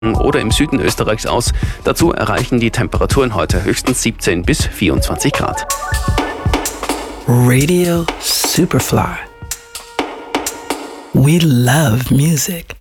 oder im Süden Österreichs aus. Dazu erreichen die Temperaturen heute höchstens 17 bis 24 Grad. Radio Superfly. We love music.